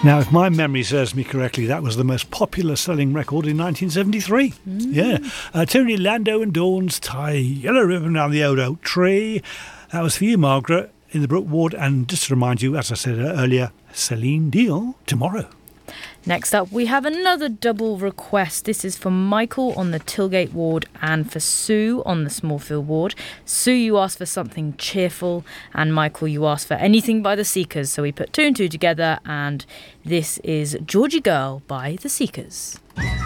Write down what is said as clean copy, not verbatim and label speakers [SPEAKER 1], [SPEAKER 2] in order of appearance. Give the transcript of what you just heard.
[SPEAKER 1] Now, if my memory serves me correctly, that was the most popular selling record in 1973. Yeah. Tony Lando and Dawn's Tie Yellow Ribbon Round the Old Oak Tree. That was for you, Margaret, in the Brook Ward. And just to remind you, as I said earlier, Celine Dion, Tomorrow.
[SPEAKER 2] Next up, we have another double request. This is for Michael on the Tilgate ward and for Sue on the Smallfield ward. Sue, you asked for something cheerful, and Michael, you asked for Anything by the Seekers. So we put two and two together, and this is Georgie Girl by the Seekers.